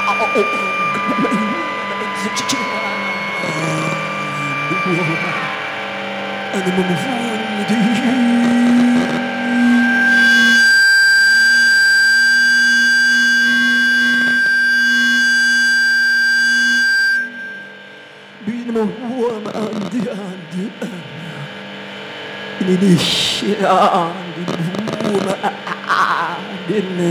أنا مفروض بينما هو ما عندي ini dia di rumah